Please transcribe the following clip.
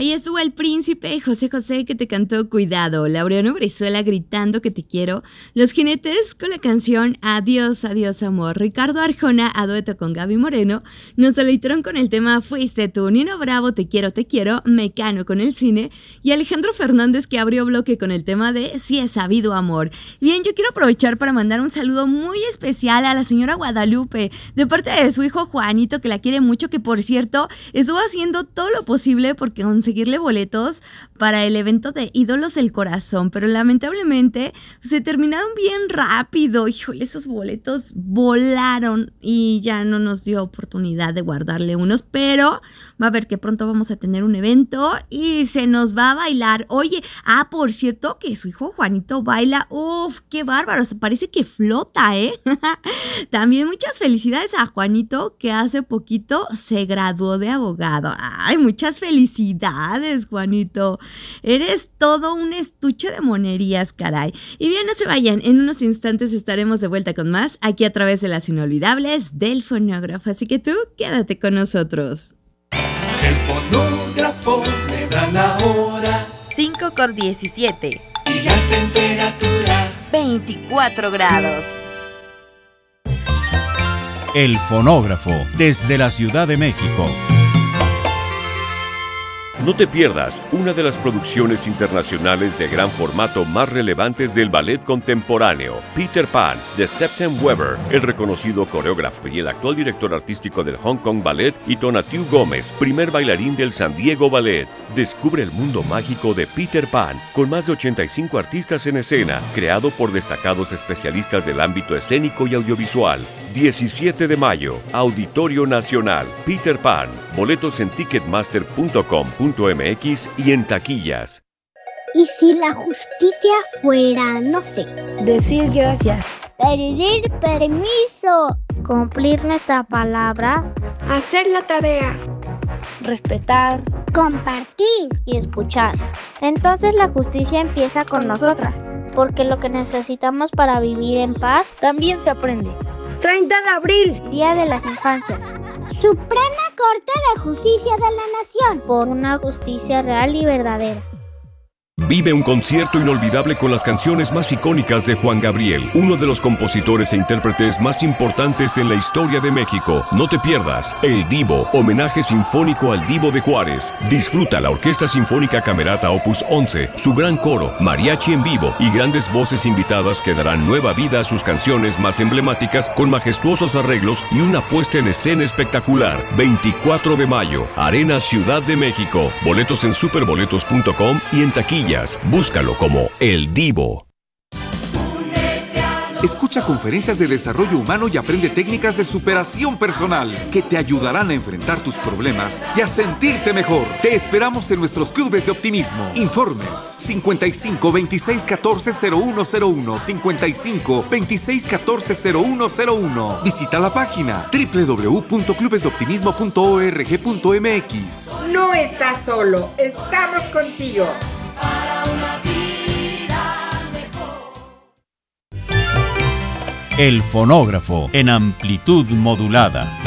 Ahí estuvo el príncipe José José que te cantó Cuidado, Laureano Brizuela gritando que te quiero, Los Jinetes con la canción Adiós, adiós amor, Ricardo Arjona a dueto con Gaby Moreno, nos deleitaron con el tema Fuiste tú, Nino Bravo te quiero, Mecano con el cine y Alejandro Fernández que abrió bloque con el tema de Si he sabido amor. Bien, yo quiero aprovechar para mandar un saludo muy especial a la señora Guadalupe, de parte de su hijo Juanito que la quiere mucho, que por cierto estuvo haciendo todo lo posible por conseguirle boletos para el evento de Ídolos del Corazón, pero lamentablemente se terminaron bien rápido. Híjole, esos boletos volaron y ya no nos dio oportunidad de guardarle unos, pero va a ver que pronto vamos a tener un evento y se nos va a bailar. Oye, por cierto que su hijo Juanito baila, qué bárbaro, parece que flota, ¿eh? También muchas felicidades a Juanito, que hace poquito se graduó de abogado. Ay, muchas felicidades, Juanito. Eres todo un estuche de monerías, caray. Y bien, no se vayan, en unos instantes estaremos de vuelta con más, aquí a través de las inolvidables del fonógrafo. Así que tú, quédate con nosotros. El fonógrafo me da la hora. 5:17. Y la temperatura 24 grados. El fonógrafo, desde la Ciudad de México. No te pierdas una de las producciones internacionales de gran formato más relevantes del ballet contemporáneo, Peter Pan, de Septem Weber, el reconocido coreógrafo y el actual director artístico del Hong Kong Ballet, y Tonatiuh Gómez, primer bailarín del San Diego Ballet. Descubre el mundo mágico de Peter Pan, con más de 85 artistas en escena, creado por destacados especialistas del ámbito escénico y audiovisual. 17 de mayo, Auditorio Nacional, Peter Pan. Boletos en ticketmaster.com.mx y en taquillas. ¿Y si la justicia fuera, no sé, decir gracias, pedir permiso, cumplir nuestra palabra, hacer la tarea, respetar, compartir y escuchar? Entonces la justicia empieza con nosotras, porque lo que necesitamos para vivir en paz también se aprende. 30 de abril, Día de las Infancias. Suprema Corte de Justicia de la Nación. Por una justicia real y verdadera. Vive un concierto inolvidable con las canciones más icónicas de Juan Gabriel, uno de los compositores e intérpretes más importantes en la historia de México. No te pierdas El Divo, homenaje sinfónico al Divo de Juárez. Disfruta la Orquesta Sinfónica Camerata Opus 11, su gran coro, mariachi en vivo y grandes voces invitadas que darán nueva vida a sus canciones más emblemáticas con majestuosos arreglos y una puesta en escena espectacular. 24 de mayo, Arena Ciudad de México. Boletos en superboletos.com y en taquilla. Búscalo como El Divo. Escucha conferencias de desarrollo humano y aprende técnicas de superación personal que te ayudarán a enfrentar tus problemas y a sentirte mejor. Te esperamos en nuestros clubes de optimismo. Informes 55 26 14 0101, 55 26 14 0101. Visita la página www.clubesdeoptimismo.org.mx. No estás solo, estamos contigo. para una vida mejor. El fonógrafo en amplitud modulada.